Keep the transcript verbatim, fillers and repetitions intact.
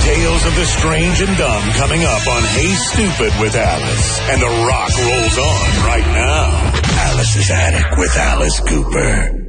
Tales of the strange and dumb coming up on Hey Stupid with Alice. And The Rock rolls on right now. Alice's Attic with Alice Cooper.